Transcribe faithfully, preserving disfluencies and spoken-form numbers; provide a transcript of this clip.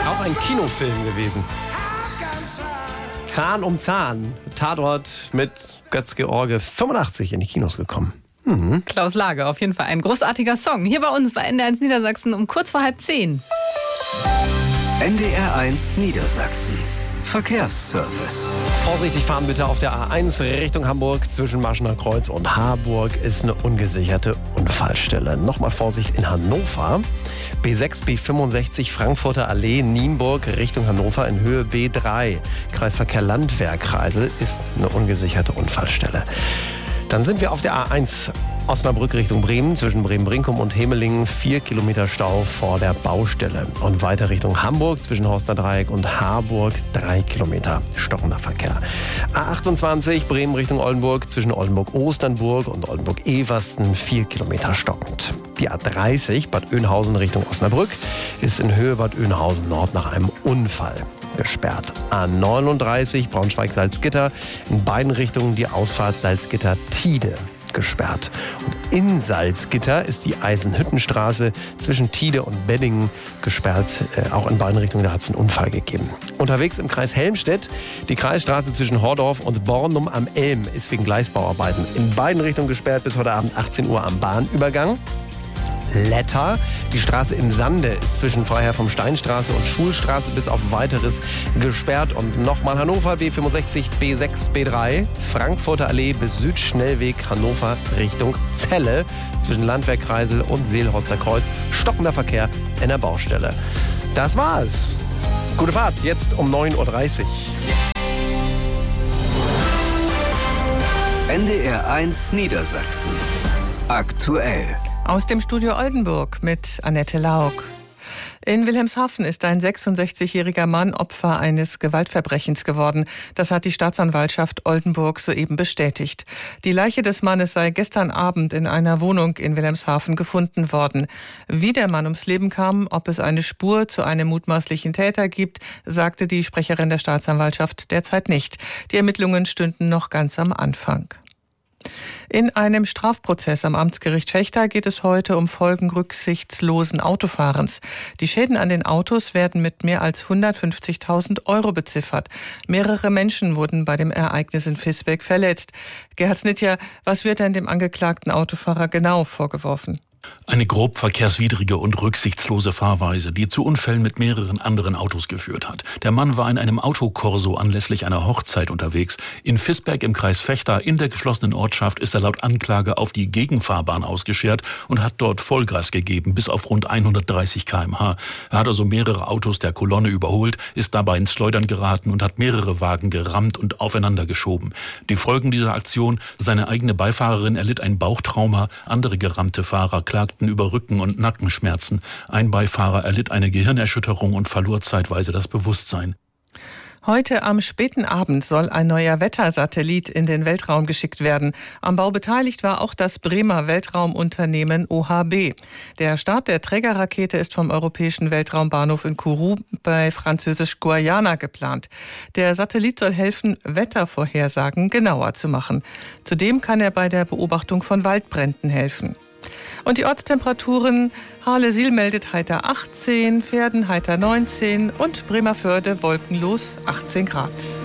Auch ein Kinofilm gewesen. Zahn um Zahn. Tatort mit Götz-George fünfundachtzig in die Kinos gekommen. Mhm. Klaus Lage, auf jeden Fall ein großartiger Song. Hier bei uns bei N D R eins Niedersachsen um kurz vor halb zehn. N D R eins Niedersachsen. Verkehrsservice. Vorsichtig fahren bitte auf der A eins Richtung Hamburg. Zwischen Maschener Kreuz und Harburg ist eine ungesicherte Unfallstelle. Nochmal Vorsicht in Hannover. B sechs, B fünfundsechzig, Frankfurter Allee, Nienburg Richtung Hannover in Höhe B drei. Kreisverkehr Landwehrkreisel ist eine ungesicherte Unfallstelle. Dann sind wir auf der A eins Osnabrück Richtung Bremen, zwischen Bremen-Brinkum und Hemelingen, vier Kilometer Stau vor der Baustelle. Und weiter Richtung Hamburg, zwischen Horster Dreieck und Harburg, drei Kilometer stockender Verkehr. A achtundzwanzig Bremen Richtung Oldenburg, zwischen Oldenburg-Osternburg und Oldenburg-Eversten, vier Kilometer stockend. Die A dreißig Bad Oeynhausen Richtung Osnabrück ist in Höhe Bad Oeynhausen Nord nach einem Unfall gesperrt. A neununddreißig Braunschweig-Salzgitter, in beiden Richtungen die Ausfahrt Salzgitter-Tide gesperrt. Und in Salzgitter ist die Eisenhüttenstraße zwischen Tide und Beddingen gesperrt. Äh, auch in beiden Richtungen, da hat es einen Unfall gegeben. Unterwegs im Kreis Helmstedt, die Kreisstraße zwischen Hordorf und Bornum am Elm ist wegen Gleisbauarbeiten in beiden Richtungen gesperrt bis heute Abend achtzehn Uhr am Bahnübergang. Letter. Die Straße in Sande ist zwischen Freiherr vom Steinstraße und Schulstraße bis auf Weiteres gesperrt. Und nochmal Hannover, B fünfundsechzig, B sechs, B drei, Frankfurter Allee bis Südschnellweg Hannover Richtung Celle. Zwischen Landwehrkreisel und Seelhorster Kreuz stockender Verkehr in der Baustelle. Das war's. Gute Fahrt, jetzt um neun Uhr dreißig. N D R eins Niedersachsen. Aktuell. Aus dem Studio Oldenburg mit Annette Lauk. In Wilhelmshaven ist ein sechsundsechzigjähriger Mann Opfer eines Gewaltverbrechens geworden. Das hat die Staatsanwaltschaft Oldenburg soeben bestätigt. Die Leiche des Mannes sei gestern Abend in einer Wohnung in Wilhelmshaven gefunden worden. Wie der Mann ums Leben kam, ob es eine Spur zu einem mutmaßlichen Täter gibt, sagte die Sprecherin der Staatsanwaltschaft derzeit nicht. Die Ermittlungen stünden noch ganz am Anfang. In einem Strafprozess am Amtsgericht Vechta geht es heute um Folgen rücksichtslosen Autofahrens. Die Schäden an den Autos werden mit mehr als hundertfünfzigtausend Euro beziffert. Mehrere Menschen wurden bei dem Ereignis in Visbeck verletzt. Gerhard Snitja, was wird denn dem angeklagten Autofahrer genau vorgeworfen? Eine grob verkehrswidrige und rücksichtslose Fahrweise, die zu Unfällen mit mehreren anderen Autos geführt hat. Der Mann war in einem Autokorso anlässlich einer Hochzeit unterwegs. In Visbeck im Kreis Vechta in der geschlossenen Ortschaft ist er laut Anklage auf die Gegenfahrbahn ausgeschert und hat dort Vollgas gegeben, bis auf rund hundertdreißig Kilometer pro Stunde. Er hat also mehrere Autos der Kolonne überholt, ist dabei ins Schleudern geraten und hat mehrere Wagen gerammt und aufeinander geschoben. Die Folgen dieser Aktion: seine eigene Beifahrerin erlitt ein Bauchtrauma, andere gerammte Fahrer klagten über Rücken- und Nackenschmerzen. Ein Beifahrer erlitt eine Gehirnerschütterung und verlor zeitweise das Bewusstsein. Heute am späten Abend soll ein neuer Wettersatellit in den Weltraum geschickt werden. Am Bau beteiligt war auch das Bremer Weltraumunternehmen O H B. Der Start der Trägerrakete ist vom Europäischen Weltraumbahnhof in Kourou bei Französisch-Guayana geplant. Der Satellit soll helfen, Wettervorhersagen genauer zu machen. Zudem kann er bei der Beobachtung von Waldbränden helfen. Und die Ortstemperaturen: Hahle-Siel meldet heiter achtzehn, Verden heiter neunzehn und Bremervörde wolkenlos achtzehn Grad.